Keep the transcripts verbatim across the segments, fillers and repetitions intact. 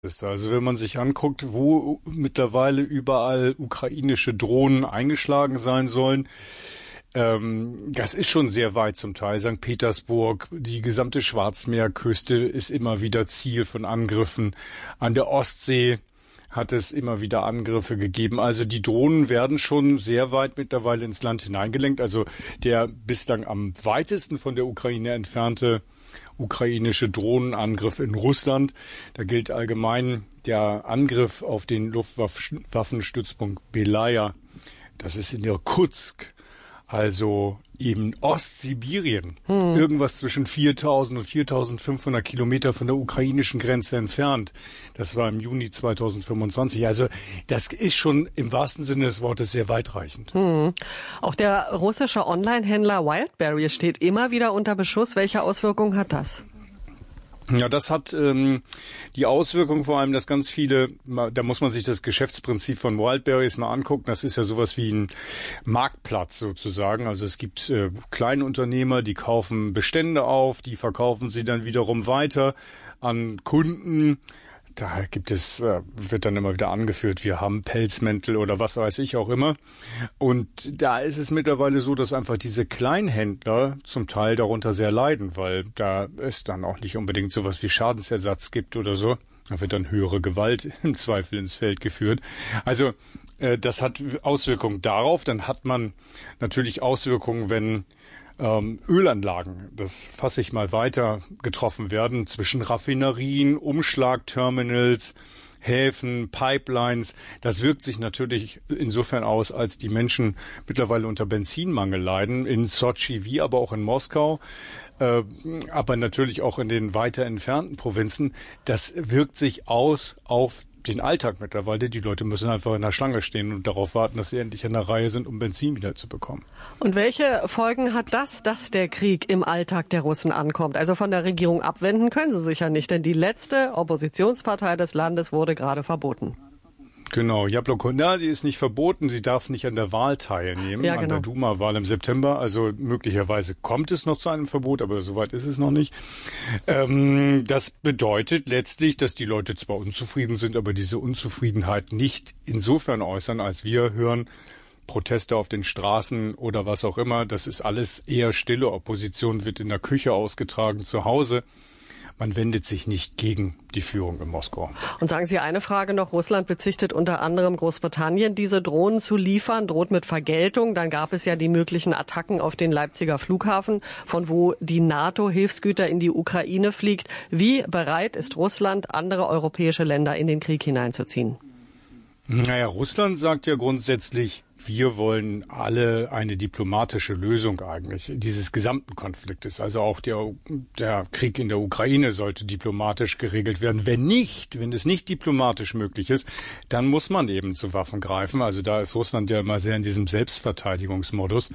ist. Also wenn man sich anguckt, wo mittlerweile überall ukrainische Drohnen eingeschlagen sein sollen, ähm, das ist schon sehr weit zum Teil. Sankt Petersburg, die gesamte Schwarzmeerküste ist immer wieder Ziel von Angriffen. An der Ostsee hat es immer wieder Angriffe gegeben. Also die Drohnen werden schon sehr weit mittlerweile ins Land hineingelenkt. Also der bislang am weitesten von der Ukraine entfernte ukrainische Drohnenangriff in Russland. Da gilt allgemein der Angriff auf den Luftwaffenstützpunkt Belaya. Das ist in Irkutsk, also eben Ostsibirien. Hm. Irgendwas zwischen viertausend und viertausendfünfhundert Kilometer von der ukrainischen Grenze entfernt. Das war im Juni zweitausendfünfundzwanzig. Also das ist schon im wahrsten Sinne des Wortes sehr weitreichend. Hm. Auch der russische Online-Händler Wildberries steht immer wieder unter Beschuss. Welche Auswirkungen hat das? Ja, das hat ähm, die Auswirkung vor allem, dass ganz viele, da muss man sich das Geschäftsprinzip von Wildberries mal angucken. Das ist ja sowas wie ein Marktplatz sozusagen. Also es gibt äh, Kleinunternehmer, die kaufen Bestände auf, die verkaufen sie dann wiederum weiter an Kunden. Da gibt es, wird dann immer wieder angeführt, wir haben Pelzmäntel oder was weiß ich auch immer. Und da ist es mittlerweile so, dass einfach diese Kleinhändler zum Teil darunter sehr leiden, weil da es dann auch nicht unbedingt sowas wie Schadensersatz gibt oder so. Da wird dann höhere Gewalt im Zweifel ins Feld geführt. Also das hat Auswirkungen darauf. Dann hat man natürlich Auswirkungen, wenn Ähm, Ölanlagen, das fasse ich mal weiter, getroffen werden zwischen Raffinerien, Umschlagterminals, Häfen, Pipelines. Das wirkt sich natürlich insofern aus, als die Menschen mittlerweile unter Benzinmangel leiden, in Sotschi wie aber auch in Moskau, äh, aber natürlich auch in den weiter entfernten Provinzen. Das wirkt sich aus auf den Alltag mittlerweile. Die Leute müssen einfach in der Schlange stehen und darauf warten, dass sie endlich in der Reihe sind, um Benzin wieder zu bekommen. Und welche Folgen hat das, dass der Krieg im Alltag der Russen ankommt? Also von der Regierung abwenden können sie sich ja nicht, denn die letzte Oppositionspartei des Landes wurde gerade verboten. Genau, Jabloko, na, die ist nicht verboten, sie darf nicht an der Wahl teilnehmen, ja, genau. An der Duma-Wahl im September. Also möglicherweise kommt es noch zu einem Verbot, aber soweit ist es noch nicht. Ähm, das bedeutet letztlich, dass die Leute zwar unzufrieden sind, aber diese Unzufriedenheit nicht insofern äußern, als wir hören, Proteste auf den Straßen oder was auch immer. Das ist alles eher stille. Opposition wird in der Küche ausgetragen, zu Hause. Man wendet sich nicht gegen die Führung in Moskau. Und sagen Sie eine Frage noch. Russland bezichtigt unter anderem Großbritannien, diese Drohnen zu liefern, droht mit Vergeltung. Dann gab es ja die möglichen Attacken auf den Leipziger Flughafen, von wo die NATO-Hilfsgüter in die Ukraine fliegt. Wie bereit ist Russland, andere europäische Länder in den Krieg hineinzuziehen? Naja, Russland sagt ja grundsätzlich, wir wollen alle eine diplomatische Lösung eigentlich dieses gesamten Konfliktes. Also auch der, der Krieg in der Ukraine sollte diplomatisch geregelt werden. Wenn nicht, wenn es nicht diplomatisch möglich ist, dann muss man eben zu Waffen greifen. Also da ist Russland ja immer sehr in diesem Selbstverteidigungsmodus.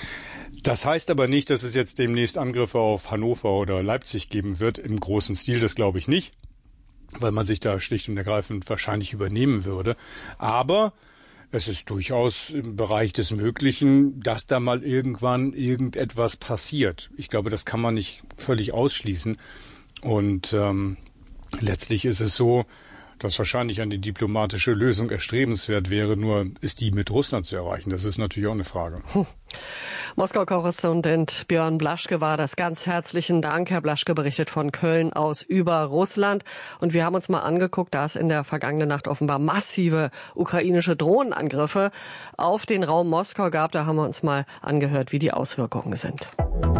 Das heißt aber nicht, dass es jetzt demnächst Angriffe auf Hannover oder Leipzig geben wird im großen Stil. Das glaube ich nicht, weil man sich da schlicht und ergreifend wahrscheinlich übernehmen würde. Aber es ist durchaus im Bereich des Möglichen, dass da mal irgendwann irgendetwas passiert. Ich glaube, das kann man nicht völlig ausschließen. Und ähm, letztlich ist es so, dass wahrscheinlich eine diplomatische Lösung erstrebenswert wäre, nur ist die mit Russland zu erreichen. Das ist natürlich auch eine Frage. Hm. Moskau-Korrespondent Björn Blaschke war das. Ganz herzlichen Dank. Herr Blaschke berichtet von Köln aus über Russland. Und wir haben uns mal angeguckt, da es in der vergangenen Nacht offenbar massive ukrainische Drohnenangriffe auf den Raum Moskau gab. Da haben wir uns mal angehört, wie die Auswirkungen sind.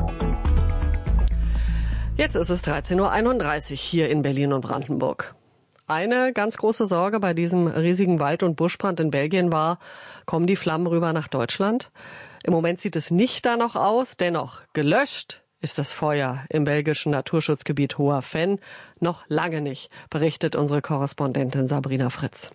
Jetzt ist es dreizehn Uhr einunddreißig hier in Berlin und Brandenburg. Eine ganz große Sorge bei diesem riesigen Wald- und Buschbrand in Belgien war, kommen die Flammen rüber nach Deutschland? Im Moment sieht es nicht danach aus, dennoch gelöscht ist das Feuer im belgischen Naturschutzgebiet Hoher Venn noch lange nicht, berichtet unsere Korrespondentin Sabrina Fritz.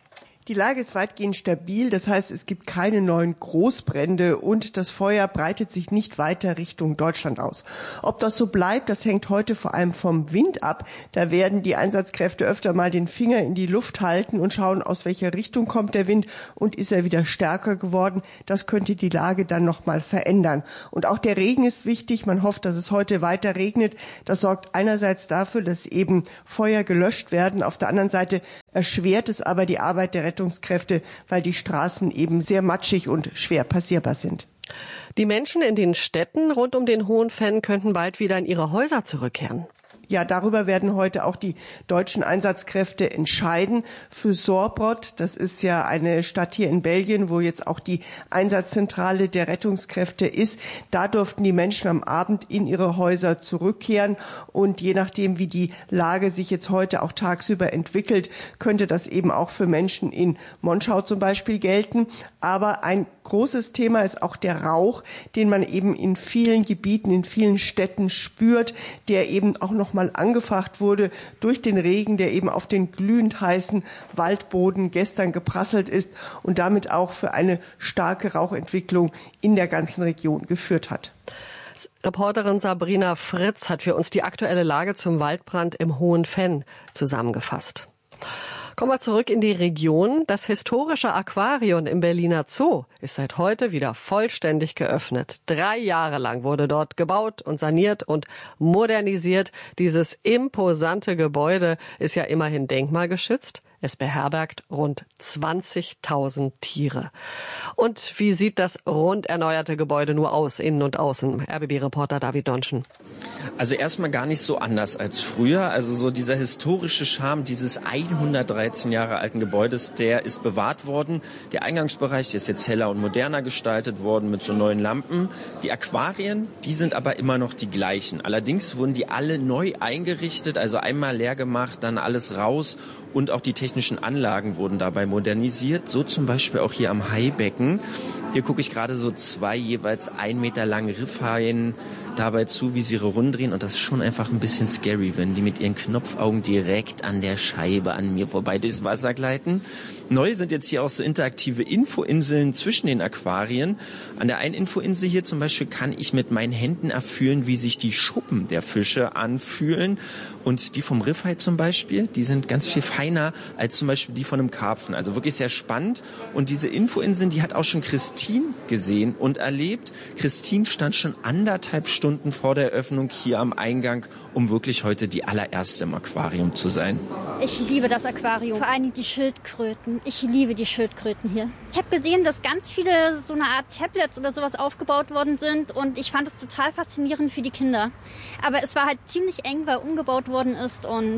Die Lage ist weitgehend stabil, das heißt, es gibt keine neuen Großbrände und das Feuer breitet sich nicht weiter Richtung Deutschland aus. Ob das so bleibt, das hängt heute vor allem vom Wind ab. Da werden die Einsatzkräfte öfter mal den Finger in die Luft halten und schauen, aus welcher Richtung kommt der Wind und ist er wieder stärker geworden. Das könnte die Lage dann noch mal verändern. Und auch der Regen ist wichtig. Man hofft, dass es heute weiter regnet. Das sorgt einerseits dafür, dass eben Feuer gelöscht werden. Auf der anderen Seite erschwert es aber die Arbeit der Rettungskräfte, weil die Straßen eben sehr matschig und schwer passierbar sind. Die Menschen in den Städten rund um den Hohen Venn könnten bald wieder in ihre Häuser zurückkehren. Ja, darüber werden heute auch die deutschen Einsatzkräfte entscheiden. Für Sorbrod, das ist ja eine Stadt hier in Belgien, wo jetzt auch die Einsatzzentrale der Rettungskräfte ist, da durften die Menschen am Abend in ihre Häuser zurückkehren. Und je nachdem, wie die Lage sich jetzt heute auch tagsüber entwickelt, könnte das eben auch für Menschen in Monschau zum Beispiel gelten. Aber ein großes Thema ist auch der Rauch, den man eben in vielen Gebieten, in vielen Städten spürt, der eben auch noch mal angefacht wurde durch den Regen, der eben auf den glühend heißen Waldboden gestern geprasselt ist und damit auch für eine starke Rauchentwicklung in der ganzen Region geführt hat. Reporterin Sabrina Fritz hat für uns die aktuelle Lage zum Waldbrand im Hohen Venn zusammengefasst. Kommen wir zurück in die Region. Das historische Aquarium im Berliner Zoo ist seit heute wieder vollständig geöffnet. Drei Jahre lang wurde dort gebaut und saniert und modernisiert. Dieses imposante Gebäude ist ja immerhin denkmalgeschützt. Es beherbergt rund zwanzigtausend Tiere. Und wie sieht das rund erneuerte Gebäude nur aus, innen und außen? R B B-Reporter David Donschen. Also erstmal gar nicht so anders als früher. Also so dieser historische Charme dieses hundertdreizehn Jahre alten Gebäudes, der ist bewahrt worden. Der Eingangsbereich, der ist jetzt heller und moderner gestaltet worden mit so neuen Lampen. Die Aquarien, die sind aber immer noch die gleichen. Allerdings wurden die alle neu eingerichtet, also einmal leer gemacht, dann alles raus. Und auch die technischen Anlagen wurden dabei modernisiert, so zum Beispiel auch hier am Haibecken. Hier gucke ich gerade so zwei jeweils ein Meter lange Riffhaien dabei zu, wie sie ihre Runden drehen. Und das ist schon einfach ein bisschen scary, wenn die mit ihren Knopfaugen direkt an der Scheibe an mir vorbei durchs Wasser gleiten. Neu sind jetzt hier auch so interaktive Infoinseln zwischen den Aquarien. An der einen Infoinsel hier zum Beispiel kann ich mit meinen Händen erfühlen, wie sich die Schuppen der Fische anfühlen. Und die vom Riffhai zum Beispiel, die sind ganz viel feiner als zum Beispiel die von einem Karpfen. Also wirklich sehr spannend. Und diese Infoinseln, die hat auch schon Christine gesehen und erlebt. Christine stand schon anderthalb Stunden vor der Eröffnung hier am Eingang, um wirklich heute die allererste im Aquarium zu sein. Ich liebe das Aquarium, vor allem die Schildkröten. Ich liebe die Schildkröten hier. Ich habe gesehen, dass ganz viele so eine Art Tablets oder sowas aufgebaut worden sind und ich fand es total faszinierend für die Kinder. Aber es war halt ziemlich eng, weil umgebaut worden ist und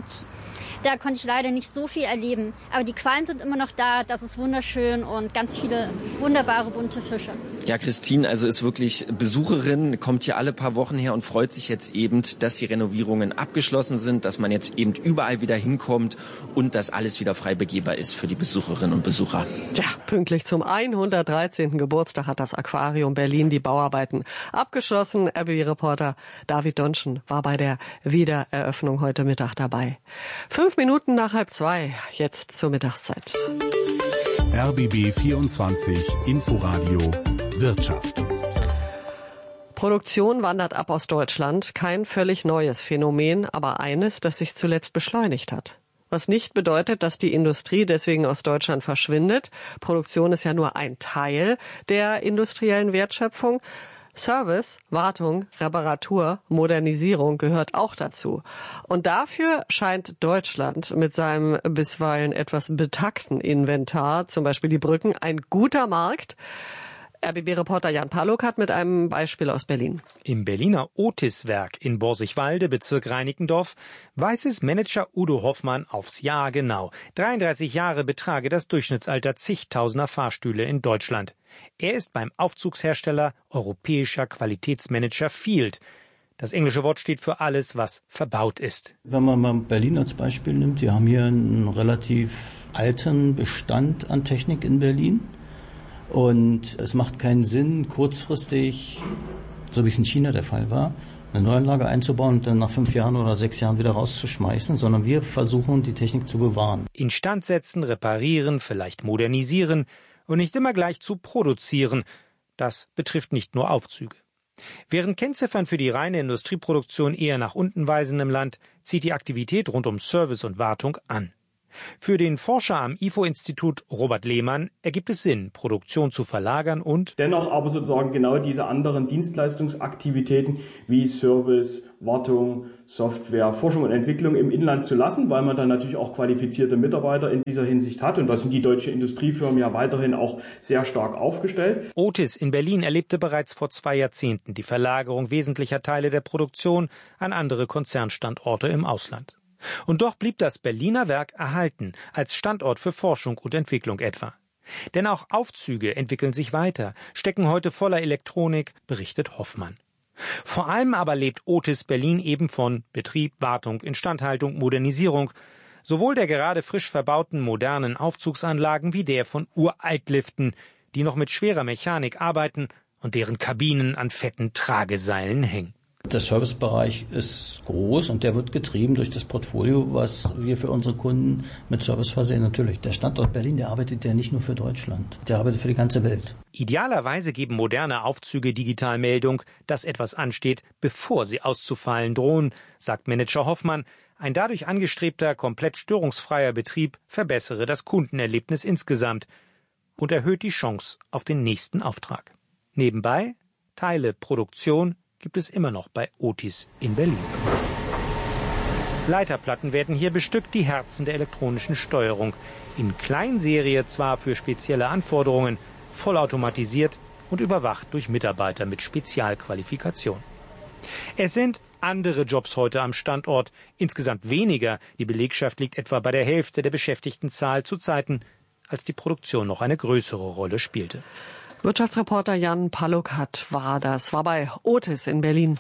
da konnte ich leider nicht so viel erleben. Aber die Quallen sind immer noch da, das ist wunderschön und ganz viele wunderbare bunte Fische. Ja, Christine, also ist wirklich Besucherin, kommt hier alle paar Wochen her und freut sich jetzt eben, dass die Renovierungen abgeschlossen sind, dass man jetzt eben überall wieder hinkommt und dass alles wieder frei begehbar ist für die Besucherinnen und Besucher. Ja, pünktlich zum hundertdreizehnten Geburtstag hat das Aquarium Berlin die Bauarbeiten abgeschlossen. R B B-Reporter David Donschen war bei der Wiedereröffnung heute Mittag dabei. Fünf Minuten nach halb zwei, jetzt zur Mittagszeit. R B B vierundzwanzig Inforadio Wirtschaft. Produktion wandert ab aus Deutschland. Kein völlig neues Phänomen, aber eines, das sich zuletzt beschleunigt hat. Was nicht bedeutet, dass die Industrie deswegen aus Deutschland verschwindet. Produktion ist ja nur ein Teil der industriellen Wertschöpfung. Service, Wartung, Reparatur, Modernisierung gehört auch dazu. Und dafür scheint Deutschland mit seinem bisweilen etwas betagten Inventar, zum Beispiel die Brücken, ein guter Markt. R B B-Reporter Jan Paluk hat mit einem Beispiel aus Berlin. Im Berliner Otis-Werk in Borsigwalde, Bezirk Reinickendorf, weiß es Manager Udo Hoffmann aufs Jahr genau. dreiunddreißig Jahre betrage das Durchschnittsalter zigtausender Fahrstühle in Deutschland. Er ist beim Aufzugshersteller Europäischer Qualitätsmanager Field. Das englische Wort steht für alles, was verbaut ist. Wenn man mal Berlin als Beispiel nimmt, wir haben hier einen relativ alten Bestand an Technik in Berlin. Und es macht keinen Sinn, kurzfristig, so wie es in China der Fall war, eine Neuanlage einzubauen und dann nach fünf Jahren oder sechs Jahren wieder rauszuschmeißen, sondern wir versuchen, die Technik zu bewahren. Instand setzen, reparieren, vielleicht modernisieren und nicht immer gleich zu produzieren. Das betrifft nicht nur Aufzüge. Während Kennziffern für die reine Industrieproduktion eher nach unten weisen im Land, zieht die Aktivität rund um Service und Wartung an. Für den Forscher am I F O-Institut Robert Lehmann ergibt es Sinn, Produktion zu verlagern und dennoch aber sozusagen genau diese anderen Dienstleistungsaktivitäten wie Service, Wartung, Software, Forschung und Entwicklung im Inland zu lassen, weil man dann natürlich auch qualifizierte Mitarbeiter in dieser Hinsicht hat. Und da sind die deutschen Industriefirmen ja weiterhin auch sehr stark aufgestellt. Otis in Berlin erlebte bereits vor zwei Jahrzehnten die Verlagerung wesentlicher Teile der Produktion an andere Konzernstandorte im Ausland. Und doch blieb das Berliner Werk erhalten, als Standort für Forschung und Entwicklung etwa. Denn auch Aufzüge entwickeln sich weiter, stecken heute voller Elektronik, berichtet Hoffmann. Vor allem aber lebt Otis Berlin eben von Betrieb, Wartung, Instandhaltung, Modernisierung, sowohl der gerade frisch verbauten modernen Aufzugsanlagen wie der von Uraltliften, die noch mit schwerer Mechanik arbeiten und deren Kabinen an fetten Trageseilen hängen. Der Servicebereich ist groß und der wird getrieben durch das Portfolio, was wir für unsere Kunden mit Service versehen. Natürlich, der Standort Berlin, der arbeitet ja nicht nur für Deutschland, der arbeitet für die ganze Welt. Idealerweise geben moderne Aufzüge digital Meldung, dass etwas ansteht, bevor sie auszufallen drohen, sagt Manager Hoffmann. Ein dadurch angestrebter, komplett störungsfreier Betrieb verbessere das Kundenerlebnis insgesamt und erhöht die Chance auf den nächsten Auftrag. Nebenbei Teile, Produktion gibt es immer noch bei Otis in Berlin. Leiterplatten werden hier bestückt, die Herzen der elektronischen Steuerung. In Kleinserie zwar für spezielle Anforderungen, vollautomatisiert und überwacht durch Mitarbeiter mit Spezialqualifikation. Es sind andere Jobs heute am Standort, insgesamt weniger. Die Belegschaft liegt etwa bei der Hälfte der Beschäftigtenzahl zu Zeiten, als die Produktion noch eine größere Rolle spielte. Wirtschaftsreporter Jan Palukat war das, war bei Otis in Berlin.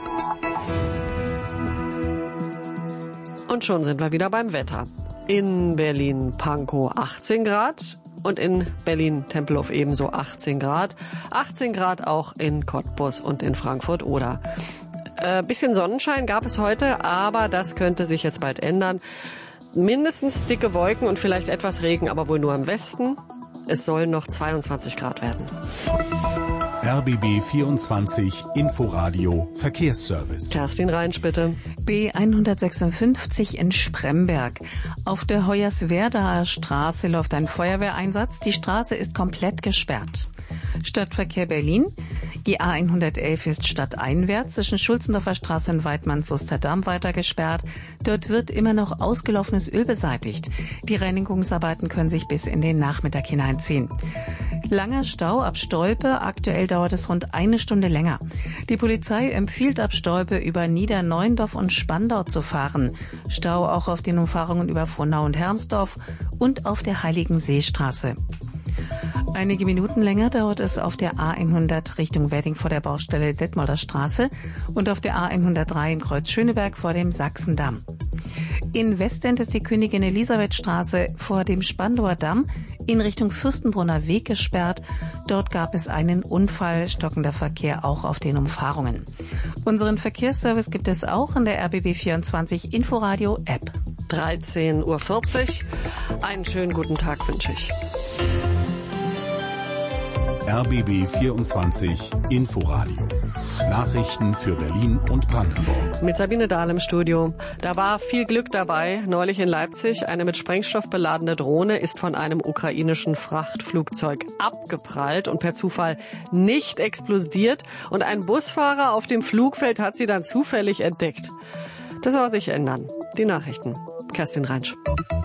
Und schon sind wir wieder beim Wetter. In Berlin-Pankow achtzehn Grad und in Berlin-Tempelhof ebenso achtzehn Grad. achtzehn Grad auch in Cottbus und in Frankfurt-Oder. Äh, bisschen Sonnenschein gab es heute, aber das könnte sich jetzt bald ändern. Mindestens dicke Wolken und vielleicht etwas Regen, aber wohl nur im Westen. Es sollen noch zweiundzwanzig Grad werden. R B B vierundzwanzig Inforadio Verkehrsservice. Kerstin Reinsch, bitte. B hundertsechsundfünfzig in Spremberg. Auf der Hoyerswerdaer Straße läuft ein Feuerwehreinsatz. Die Straße ist komplett gesperrt. Stadtverkehr Berlin. Die A hundertelf ist stadteinwärts zwischen Schulzendorfer Straße und Weidmanns-Osterdamm weiter gesperrt. Dort wird immer noch ausgelaufenes Öl beseitigt. Die Reinigungsarbeiten können sich bis in den Nachmittag hineinziehen. Langer Stau ab Stolpe. Aktuell dauert es rund eine Stunde länger. Die Polizei empfiehlt ab Stolpe über Niederneuendorf und Spandau zu fahren. Stau auch auf den Umfahrungen über Frohnau und Hermsdorf und auf der Heiligenseestraße. Einige Minuten länger dauert es auf der A hundert Richtung Wedding vor der Baustelle Detmolder Straße und auf der A hundertdrei in Kreuz Schöneberg vor dem Sachsendamm. In Westend ist die Königin Elisabeth Straße vor dem Spandauer Damm in Richtung Fürstenbrunner Weg gesperrt. Dort gab es einen Unfall, stockender Verkehr auch auf den Umfahrungen. Unseren Verkehrsservice gibt es auch in der R B B vierundzwanzig Inforadio App. dreizehn Uhr vierzig. Einen schönen guten Tag wünsche ich. R B B vierundzwanzig Inforadio. Nachrichten für Berlin und Brandenburg. Mit Sabine Dahl im Studio. Da war viel Glück dabei. Neulich in Leipzig. Eine mit Sprengstoff beladene Drohne ist von einem ukrainischen Frachtflugzeug abgeprallt und per Zufall nicht explodiert. Und ein Busfahrer auf dem Flugfeld hat sie dann zufällig entdeckt. Das soll sich ändern. Die Nachrichten. Kerstin Reinsch.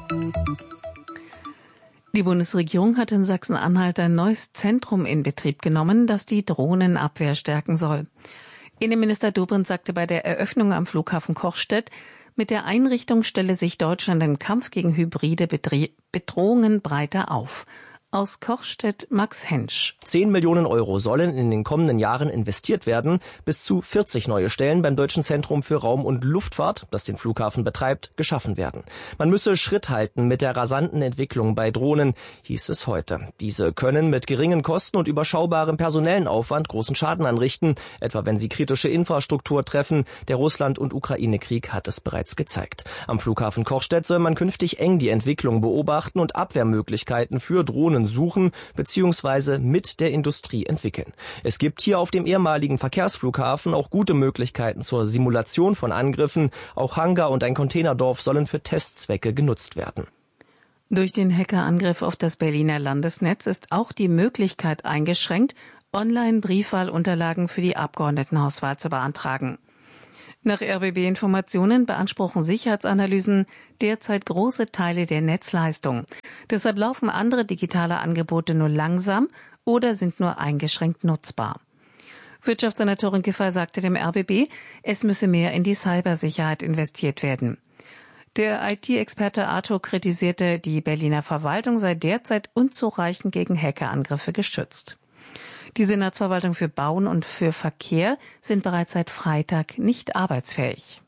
Die Bundesregierung hat in Sachsen-Anhalt ein neues Zentrum in Betrieb genommen, das die Drohnenabwehr stärken soll. Innenminister Dobrindt sagte bei der Eröffnung am Flughafen Kochstedt, mit der Einrichtung stelle sich Deutschland im Kampf gegen hybride Bedrohungen breiter auf. Aus Kochstedt Max Hensch. Zehn Millionen Euro sollen in den kommenden Jahren investiert werden. Bis zu vierzig neue Stellen beim Deutschen Zentrum für Raum- und Luftfahrt, das den Flughafen betreibt, geschaffen werden. Man müsse Schritt halten mit der rasanten Entwicklung bei Drohnen, hieß es heute. Diese können mit geringen Kosten und überschaubarem personellen Aufwand großen Schaden anrichten, etwa wenn sie kritische Infrastruktur treffen. Der Russland- und Ukraine-Krieg hat es bereits gezeigt. Am Flughafen Kochstedt soll man künftig eng die Entwicklung beobachten und Abwehrmöglichkeiten für Drohnen suchen bzw. mit der Industrie entwickeln. Es gibt hier auf dem ehemaligen Verkehrsflughafen auch gute Möglichkeiten zur Simulation von Angriffen. Auch Hangar und ein Containerdorf sollen für Testzwecke genutzt werden. Durch den Hackerangriff auf das Berliner Landesnetz ist auch die Möglichkeit eingeschränkt, Online-Briefwahlunterlagen für die Abgeordnetenhauswahl zu beantragen. Nach R B B-Informationen beanspruchen Sicherheitsanalysen derzeit große Teile der Netzleistung. Deshalb laufen andere digitale Angebote nur langsam oder sind nur eingeschränkt nutzbar. Wirtschaftssenatorin Giffey sagte dem R B B, es müsse mehr in die Cybersicherheit investiert werden. Der I T-Experte Arthur kritisierte, die Berliner Verwaltung sei derzeit unzureichend gegen Hackerangriffe geschützt. Die Senatsverwaltung für Bauen und für Verkehr sind bereits seit Freitag nicht arbeitsfähig.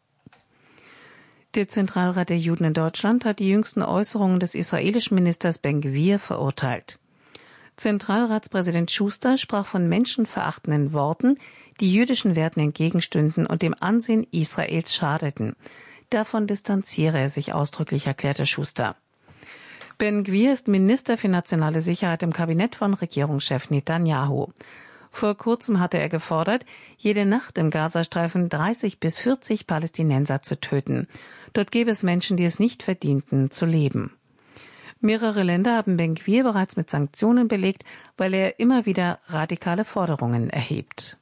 Der Zentralrat der Juden in Deutschland hat die jüngsten Äußerungen des israelischen Ministers Ben-Gvir verurteilt. Zentralratspräsident Schuster sprach von menschenverachtenden Worten, die jüdischen Werten entgegenstünden und dem Ansehen Israels schadeten. Davon distanziere er sich ausdrücklich, erklärte Schuster. Ben-Gvir ist Minister für nationale Sicherheit im Kabinett von Regierungschef Netanyahu. Vor kurzem hatte er gefordert, jede Nacht im Gazastreifen dreißig bis vierzig Palästinenser zu töten. Dort gäbe es Menschen, die es nicht verdienten, zu leben. Mehrere Länder haben Ben-Gvir bereits mit Sanktionen belegt, weil er immer wieder radikale Forderungen erhebt.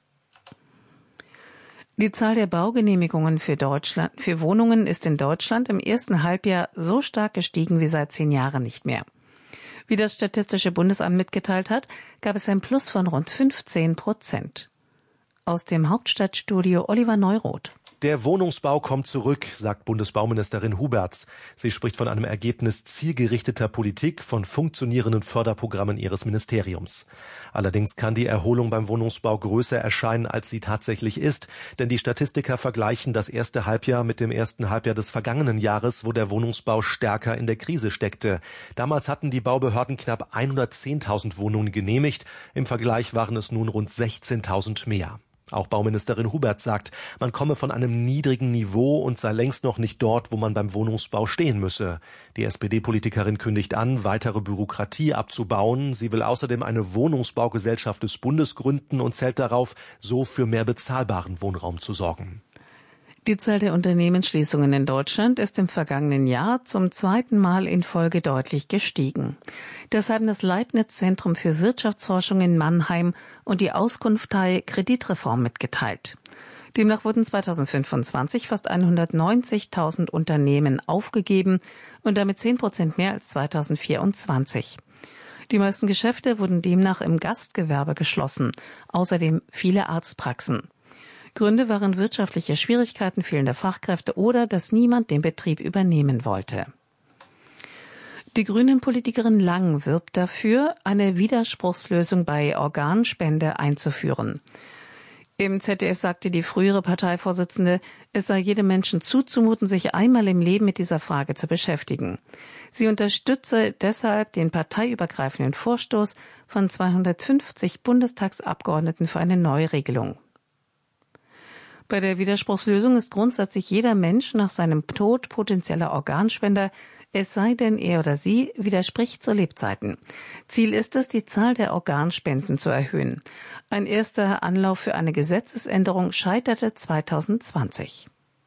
Die Zahl der Baugenehmigungen für Deutschland, für Wohnungen ist in Deutschland im ersten Halbjahr so stark gestiegen wie seit zehn Jahren nicht mehr. Wie das Statistische Bundesamt mitgeteilt hat, gab es ein Plus von rund fünfzehn Prozent. Aus dem Hauptstadtstudio Oliver Neuroth. Der Wohnungsbau kommt zurück, sagt Bundesbauministerin Huberts. Sie spricht von einem Ergebnis zielgerichteter Politik, von funktionierenden Förderprogrammen ihres Ministeriums. Allerdings kann die Erholung beim Wohnungsbau größer erscheinen, als sie tatsächlich ist. Denn die Statistiker vergleichen das erste Halbjahr mit dem ersten Halbjahr des vergangenen Jahres, wo der Wohnungsbau stärker in der Krise steckte. Damals hatten die Baubehörden knapp hundertzehntausend Wohnungen genehmigt. Im Vergleich waren es nun rund sechzehntausend mehr. Auch Bauministerin Hubert sagt, man komme von einem niedrigen Niveau und sei längst noch nicht dort, wo man beim Wohnungsbau stehen müsse. Die S P D-Politikerin kündigt an, weitere Bürokratie abzubauen. Sie will außerdem eine Wohnungsbaugesellschaft des Bundes gründen und zählt darauf, so für mehr bezahlbaren Wohnraum zu sorgen. Die Zahl der Unternehmensschließungen in Deutschland ist im vergangenen Jahr zum zweiten Mal in Folge deutlich gestiegen. Das haben das Leibniz-Zentrum für Wirtschaftsforschung in Mannheim und die Auskunftei Kreditreform mitgeteilt. Demnach wurden zweitausendfünfundzwanzig fast hundertneunzigtausend Unternehmen aufgegeben und damit zehn Prozent mehr als zweitausendvierundzwanzig. Die meisten Geschäfte wurden demnach im Gastgewerbe geschlossen, außerdem viele Arztpraxen. Gründe waren wirtschaftliche Schwierigkeiten, fehlende Fachkräfte oder dass niemand den Betrieb übernehmen wollte. Die Grünen-Politikerin Lang wirbt dafür, eine Widerspruchslösung bei Organspende einzuführen. Im Z D F sagte die frühere Parteivorsitzende, es sei jedem Menschen zuzumuten, sich einmal im Leben mit dieser Frage zu beschäftigen. Sie unterstütze deshalb den parteiübergreifenden Vorstoß von zweihundertfünfzig Bundestagsabgeordneten für eine Neuregelung. Bei der Widerspruchslösung ist grundsätzlich jeder Mensch nach seinem Tod potenzieller Organspender, es sei denn, er oder sie widerspricht zu Lebzeiten. Ziel ist es, die Zahl der Organspenden zu erhöhen. Ein erster Anlauf für eine Gesetzesänderung scheiterte zweitausendzwanzig.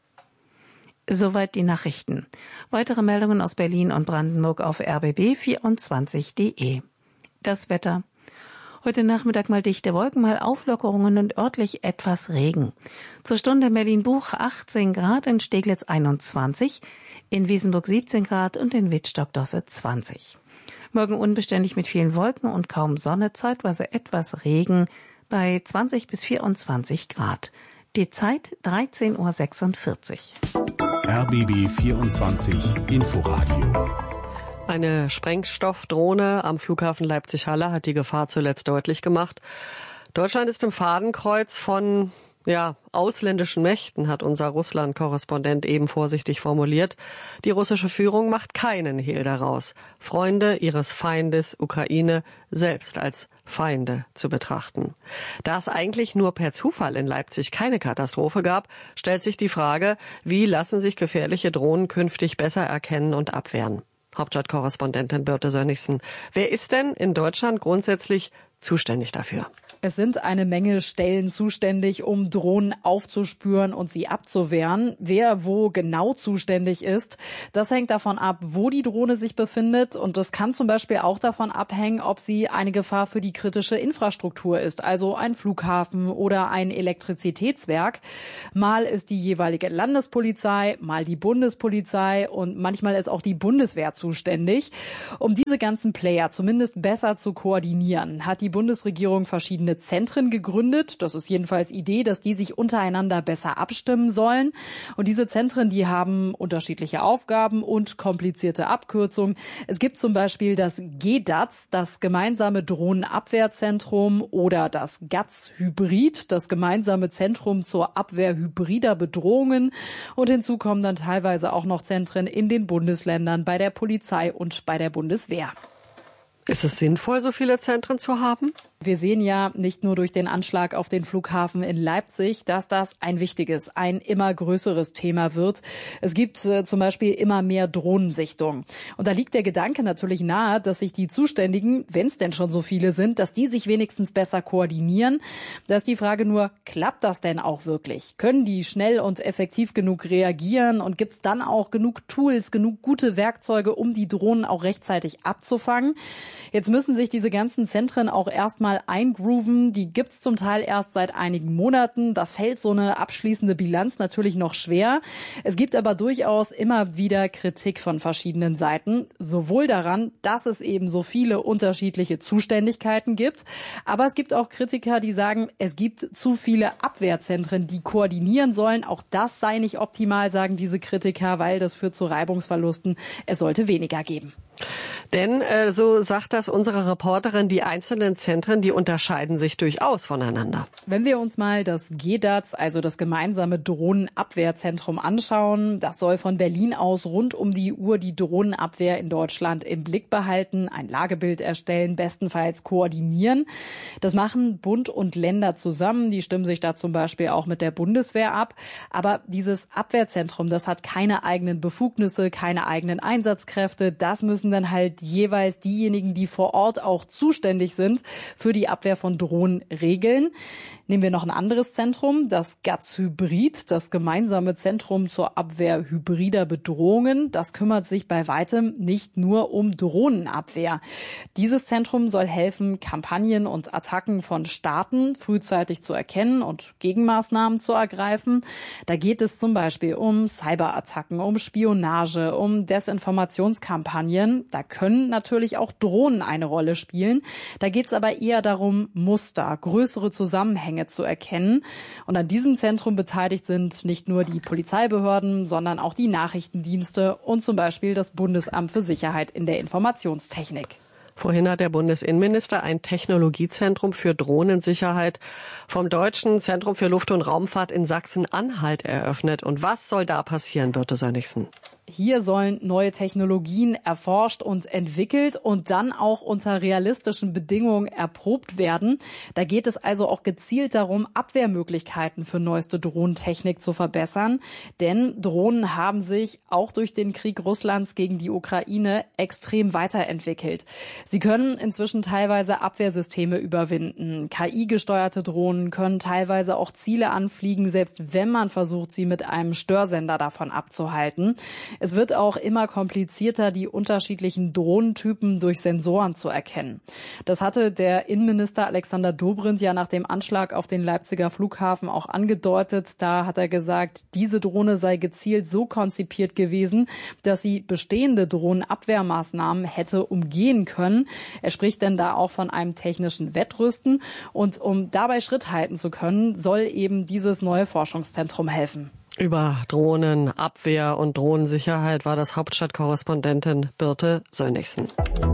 Soweit die Nachrichten. Weitere Meldungen aus Berlin und Brandenburg auf r b b vierundzwanzig punkt de. Das Wetter. Heute Nachmittag mal dichte Wolken, mal Auflockerungen und örtlich etwas Regen. Zur Stunde in Berlin-Buch achtzehn Grad, in Steglitz einundzwanzig, in Wiesenburg siebzehn Grad und in Wittstock-Dosse zwanzig. Morgen unbeständig mit vielen Wolken und kaum Sonne, zeitweise etwas Regen bei zwanzig bis vierundzwanzig Grad. Die Zeit dreizehn Uhr sechsundvierzig. R B B vierundzwanzig Inforadio. Eine Sprengstoffdrohne am Flughafen Leipzig-Halle hat die Gefahr zuletzt deutlich gemacht. Deutschland ist im Fadenkreuz von ja, ausländischen Mächten, hat unser Russland-Korrespondent eben vorsichtig formuliert. Die russische Führung macht keinen Hehl daraus, Freunde ihres Feindes Ukraine selbst als Feinde zu betrachten. Da es eigentlich nur per Zufall in Leipzig keine Katastrophe gab, stellt sich die Frage, wie lassen sich gefährliche Drohnen künftig besser erkennen und abwehren? Hauptstadtkorrespondentin Birte Sönnigsen. Wer ist denn in Deutschland grundsätzlich zuständig dafür? Es sind eine Menge Stellen zuständig, um Drohnen aufzuspüren und sie abzuwehren. Wer wo genau zuständig ist, das hängt davon ab, wo die Drohne sich befindet. Und das kann zum Beispiel auch davon abhängen, ob sie eine Gefahr für die kritische Infrastruktur ist, also ein Flughafen oder ein Elektrizitätswerk. Mal ist die jeweilige Landespolizei, mal die Bundespolizei und manchmal ist auch die Bundeswehr zuständig. Um diese ganzen Player zumindest besser zu koordinieren, hat die Bundesregierung verschiedene Zentren gegründet. Das ist jedenfalls Idee, dass die sich untereinander besser abstimmen sollen. Und diese Zentren, die haben unterschiedliche Aufgaben und komplizierte Abkürzungen. Es gibt zum Beispiel das G D A Z, das gemeinsame Drohnenabwehrzentrum, oder das G A Z Hybrid, das gemeinsame Zentrum zur Abwehr hybrider Bedrohungen. Und hinzu kommen dann teilweise auch noch Zentren in den Bundesländern, bei der Polizei und bei der Bundeswehr. Ist es sinnvoll, so viele Zentren zu haben? Wir sehen ja nicht nur durch den Anschlag auf den Flughafen in Leipzig, dass das ein wichtiges, ein immer größeres Thema wird. Es gibt äh, zum Beispiel immer mehr Drohnensichtungen. Und da liegt der Gedanke natürlich nahe, dass sich die Zuständigen, wenn es denn schon so viele sind, dass die sich wenigstens besser koordinieren. Da ist die Frage nur, klappt das denn auch wirklich? Können die schnell und effektiv genug reagieren? Und gibt es dann auch genug Tools, genug gute Werkzeuge, um die Drohnen auch rechtzeitig abzufangen? Jetzt müssen sich diese ganzen Zentren auch erstmal eingrooven. Die gibt's zum Teil erst seit einigen Monaten. Da fällt so eine abschließende Bilanz natürlich noch schwer. Es gibt aber durchaus immer wieder Kritik von verschiedenen Seiten. Sowohl daran, dass es eben so viele unterschiedliche Zuständigkeiten gibt. Aber es gibt auch Kritiker, die sagen, es gibt zu viele Abwehrzentren, die koordinieren sollen. Auch das sei nicht optimal, sagen diese Kritiker, weil das führt zu Reibungsverlusten. Es sollte weniger geben. Denn, äh, so sagt das unsere Reporterin, die einzelnen Zentren, die unterscheiden sich durchaus voneinander. Wenn wir uns mal das G D A Z, also das gemeinsame Drohnenabwehrzentrum, anschauen, das soll von Berlin aus rund um die Uhr die Drohnenabwehr in Deutschland im Blick behalten, ein Lagebild erstellen, bestenfalls koordinieren. Das machen Bund und Länder zusammen. Die stimmen sich da zum Beispiel auch mit der Bundeswehr ab. Aber dieses Abwehrzentrum, das hat keine eigenen Befugnisse, keine eigenen Einsatzkräfte. Das müssen dann halt jeweils diejenigen, die vor Ort auch zuständig sind, für die Abwehr von Drohnen regeln. Nehmen wir noch ein anderes Zentrum, das G A Z Hybrid, das gemeinsame Zentrum zur Abwehr hybrider Bedrohungen. Das kümmert sich bei weitem nicht nur um Drohnenabwehr. Dieses Zentrum soll helfen, Kampagnen und Attacken von Staaten frühzeitig zu erkennen und Gegenmaßnahmen zu ergreifen. Da geht es zum Beispiel um Cyberattacken, um Spionage, um Desinformationskampagnen. Da können natürlich auch Drohnen eine Rolle spielen. Da geht es aber eher darum, Muster, größere Zusammenhänge zu erkennen. Und an diesem Zentrum beteiligt sind nicht nur die Polizeibehörden, sondern auch die Nachrichtendienste und zum Beispiel das Bundesamt für Sicherheit in der Informationstechnik. Vorhin hat der Bundesinnenminister ein Technologiezentrum für Drohnensicherheit vom Deutschen Zentrum für Luft- und Raumfahrt in Sachsen-Anhalt eröffnet. Und was soll da passieren, Birte Sönnigsen? Hier sollen neue Technologien erforscht und entwickelt und dann auch unter realistischen Bedingungen erprobt werden. Da geht es also auch gezielt darum, Abwehrmöglichkeiten für neueste Drohnentechnik zu verbessern. Denn Drohnen haben sich auch durch den Krieg Russlands gegen die Ukraine extrem weiterentwickelt. Sie können inzwischen teilweise Abwehrsysteme überwinden. K I-gesteuerte Drohnen können teilweise auch Ziele anfliegen, selbst wenn man versucht, sie mit einem Störsender davon abzuhalten. Es wird auch immer komplizierter, die unterschiedlichen Drohnentypen durch Sensoren zu erkennen. Das hatte der Innenminister Alexander Dobrindt ja nach dem Anschlag auf den Leipziger Flughafen auch angedeutet. Da hat er gesagt, diese Drohne sei gezielt so konzipiert gewesen, dass sie bestehende Drohnenabwehrmaßnahmen hätte umgehen können. Er spricht denn da auch von einem technischen Wettrüsten. Und um dabei Schritt halten zu können, soll eben dieses neue Forschungszentrum helfen. Über Drohnenabwehr und Drohnensicherheit war das Hauptstadtkorrespondentin Birte Sönnigsen.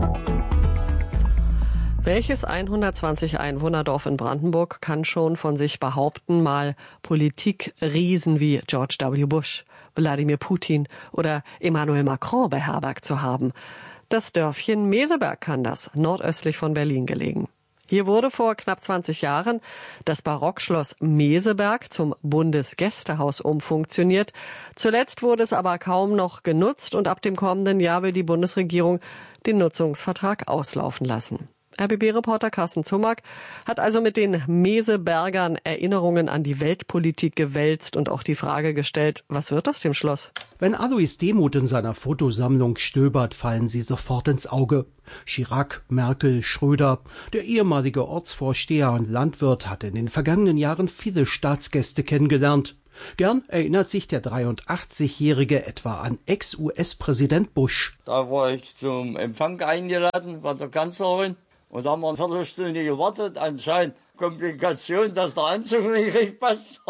Welches hundertzwanzig Einwohnerdorf in Brandenburg kann schon von sich behaupten, mal Politikriesen wie George W. Bush, Wladimir Putin oder Emmanuel Macron beherbergt zu haben? Das Dörfchen Meseberg kann das, nordöstlich von Berlin gelegen. Hier wurde vor knapp zwanzig Jahren das Barockschloss Meseberg zum Bundesgästehaus umfunktioniert. Zuletzt wurde es aber kaum noch genutzt und ab dem kommenden Jahr will die Bundesregierung den Nutzungsvertrag auslaufen lassen. R B B-Reporter Carsten Zumack hat also mit den Mesebergern Erinnerungen an die Weltpolitik gewälzt und auch die Frage gestellt, was wird aus dem Schloss? Wenn Alois Demuth in seiner Fotosammlung stöbert, fallen sie sofort ins Auge. Chirac, Merkel, Schröder. Der ehemalige Ortsvorsteher und Landwirt hatte in den vergangenen Jahren viele Staatsgäste kennengelernt. Gern erinnert sich der dreiundachtzigjährige etwa an Ex-U S-Präsident Bush. Da war ich zum Empfang eingeladen bei der Kanzlerin. Und da haben wir eine Viertelstunde gewartet, anscheinend Komplikation, dass der Anzug nicht richtig passt.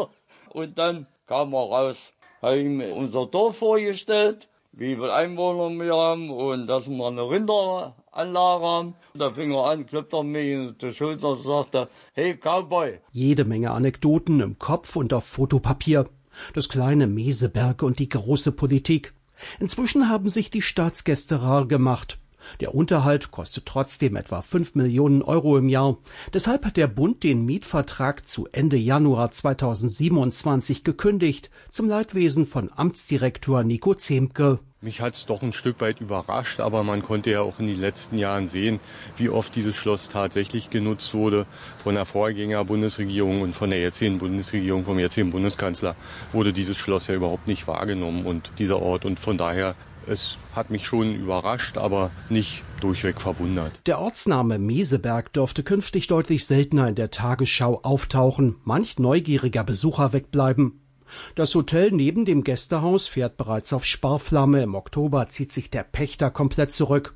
Und dann kam er raus, habe ihm unser Dorf vorgestellt, wie viele Einwohner wir haben und dass wir eine Rinderanlage haben. Da fing er an, klopfte er mich auf die Schulter und sagte, hey Cowboy. Jede Menge Anekdoten im Kopf und auf Fotopapier. Das kleine Meseberg und die große Politik. Inzwischen haben sich die Staatsgäste rar gemacht. Der Unterhalt kostet trotzdem etwa fünf Millionen Euro im Jahr. Deshalb hat der Bund den Mietvertrag zu Ende Januar zweitausendsiebenundzwanzig gekündigt, zum Leidwesen von Amtsdirektor Nico Zemke. Mich hat es doch ein Stück weit überrascht, aber man konnte ja auch in den letzten Jahren sehen, wie oft dieses Schloss tatsächlich genutzt wurde. Von der Vorgänger-Bundesregierung und von der jetzigen Bundesregierung, vom jetzigen Bundeskanzler, wurde dieses Schloss ja überhaupt nicht wahrgenommen und dieser Ort. Und von daher, es hat mich schon überrascht, aber nicht durchweg verwundert. Der Ortsname Meseberg dürfte künftig deutlich seltener in der Tagesschau auftauchen, manch neugieriger Besucher wegbleiben. Das Hotel neben dem Gästehaus fährt bereits auf Sparflamme. Im Oktober zieht sich der Pächter komplett zurück.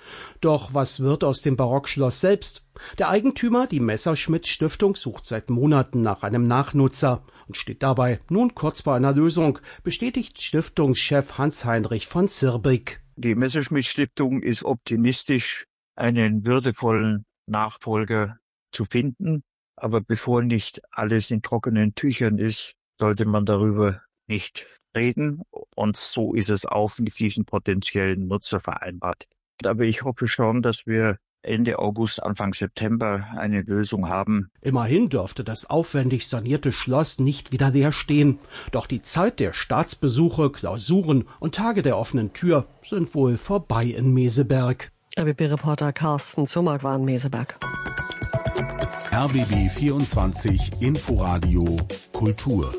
Doch was wird aus dem Barockschloss selbst? Der Eigentümer, die Messerschmitt-Stiftung, sucht seit Monaten nach einem Nachnutzer und steht dabei nun kurz vor einer Lösung, bestätigt Stiftungschef Hans-Heinrich von Zirbig. Die Messerschmitt-Stiftung ist optimistisch, einen würdevollen Nachfolger zu finden. Aber bevor nicht alles in trockenen Tüchern ist, sollte man darüber nicht reden. Und so ist es auch mit diesen potenziellen Nutzer vereinbart. Aber ich hoffe schon, dass wir Ende August, Anfang September eine Lösung haben. Immerhin dürfte das aufwendig sanierte Schloss nicht wieder leer stehen. Doch die Zeit der Staatsbesuche, Klausuren und Tage der offenen Tür sind wohl vorbei in Meseberg. R B B-Reporter Carsten Zumack war in Meseberg. R B B vierundzwanzig Inforadio Kultur.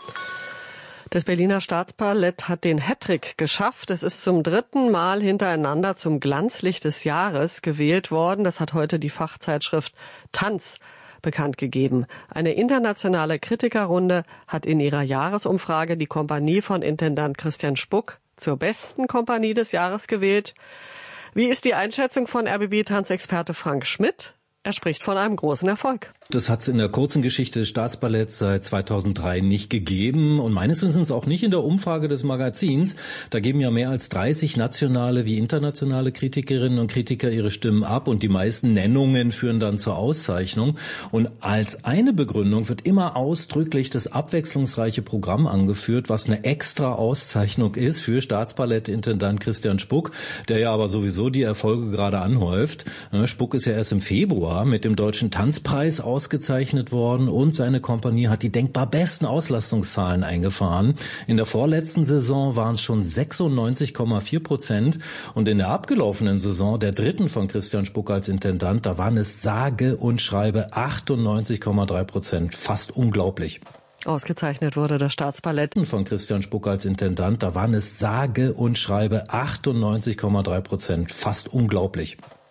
Das Berliner Staatsballett hat den Hattrick geschafft. Es ist zum dritten Mal hintereinander zum Glanzlicht des Jahres gewählt worden. Das hat heute die Fachzeitschrift Tanz bekannt gegeben. Eine internationale Kritikerrunde hat in ihrer Jahresumfrage die Kompanie von Intendant Christian Spuck zur besten Kompanie des Jahres gewählt. Wie ist die Einschätzung von R B B-Tanzexperte Frank Schmidt? Er spricht von einem großen Erfolg. Das hat es in der kurzen Geschichte des Staatsballetts seit zweitausenddrei nicht gegeben und meines Wissens auch nicht in der Umfrage des Magazins. Da geben ja mehr als dreißig nationale wie internationale Kritikerinnen und Kritiker ihre Stimmen ab und die meisten Nennungen führen dann zur Auszeichnung. Und als eine Begründung wird immer ausdrücklich das abwechslungsreiche Programm angeführt, was eine extra Auszeichnung ist für Staatsballettintendant Christian Spuck, der ja aber sowieso die Erfolge gerade anhäuft. Spuck ist ja erst im Februar mit dem Deutschen Tanzpreis ausgezeichnet ausgezeichnet worden und seine Kompanie hat die denkbar besten Auslastungszahlen eingefahren. In der vorletzten Saison waren es schon sechsundneunzig Komma vier Prozent und in der abgelaufenen Saison, der dritten von Christian Spuck als Intendant, da waren es sage und schreibe achtundneunzig Komma drei Prozent. Fast unglaublich. Ausgezeichnet wurde das Staatsballett von Christian Spuck als Intendant, da waren es sage und schreibe achtundneunzig Komma drei Prozent. Fast unglaublich.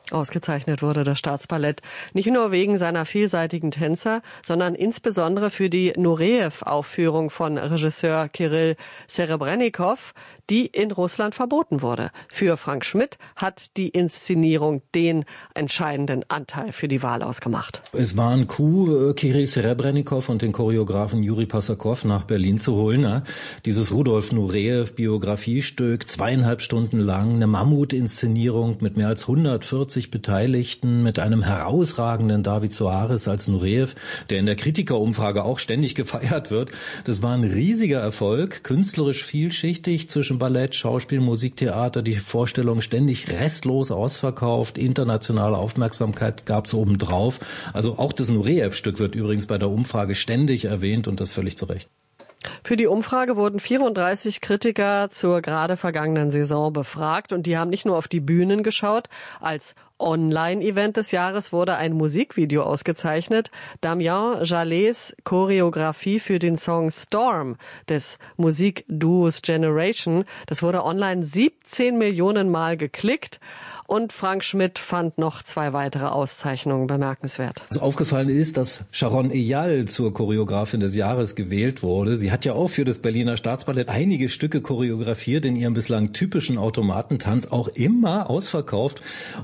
Ausgezeichnet wurde das Staatsballett nicht nur wegen seiner vielseitigen Tänzer, sondern insbesondere für die Nureyev-Aufführung von Regisseur Kirill Serebrennikov, die in Russland verboten wurde. Für Frank Schmidt hat die Inszenierung den entscheidenden Anteil für die Wahl ausgemacht. Es war ein Coup, Kirill Serebrennikov und den Choreografen Juri Passakow nach Berlin zu holen. Ne? Dieses Rudolf Nureyev-Biografiestück, zweieinhalb Stunden lang, eine Mammutinszenierung mit mehr als hundertvierzig Beteiligten, mit einem herausragenden David Soares als Nureyev, der in der Kritikerumfrage auch ständig gefeiert wird. Das war ein riesiger Erfolg, künstlerisch vielschichtig zwischen Ballett, Schauspiel, Musiktheater, die Vorstellung ständig restlos ausverkauft, internationale Aufmerksamkeit gab's obendrauf. Also auch das Nureyev-Stück wird übrigens bei der Umfrage ständig erwähnt und das völlig zu Recht. Für die Umfrage wurden vierunddreißig Kritiker zur gerade vergangenen Saison befragt und die haben nicht nur auf die Bühnen geschaut. Als Online-Event des Jahres wurde ein Musikvideo ausgezeichnet. Damien Jalets Choreografie für den Song Storm des Musikduos Generation. Das wurde online siebzehn Millionen Mal geklickt. Und Frank Schmidt fand noch zwei weitere Auszeichnungen bemerkenswert. Also aufgefallen ist, dass Sharon Eyal zur Choreografin des Jahres gewählt wurde. Sie hat ja auch für das Berliner Staatsballett einige Stücke choreografiert in ihrem bislang typischen Automatentanz, auch immer ausverkauft.